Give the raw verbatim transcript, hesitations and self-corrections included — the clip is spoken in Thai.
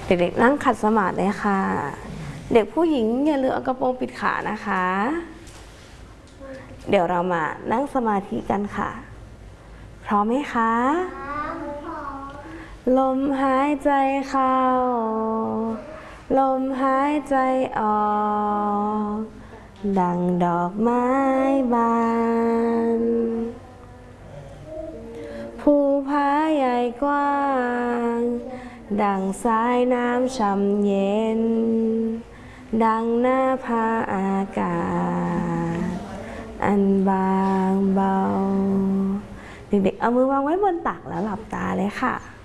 เด็กๆนั่งขัดสมาธิเลยค่ะเด็กผู้หญิงอย่าลืมเอากระโปรงปิดขานะคะเดี๋ยวเรามานั่งสมาธิกันค่ะพร้อมไหมคะลมหายใจเข้าลมหายใจออกดังดอกไม้บานภูผาใหญ่กว้างดังสายน้ำช่ำเย็นดังหน้าผาอากาศอันบางเบาเด็กๆเอามือวางไว้บนตักแล้วหลับตาเลยค่ะ